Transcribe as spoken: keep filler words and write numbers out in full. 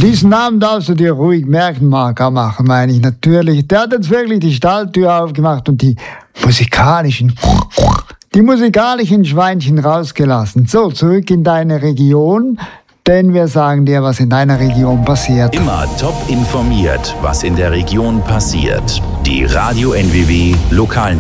Diesen Namen darfst du dir ruhig merken, Mark Amacher, meine ich natürlich. Der hat jetzt wirklich die Stalltür aufgemacht und die musikalischen, die musikalischen Schweinchen rausgelassen. So, zurück in deine Region, denn wir sagen dir, was in deiner Region passiert. Immer top informiert, was in der Region passiert. Die Radio N W W Lokal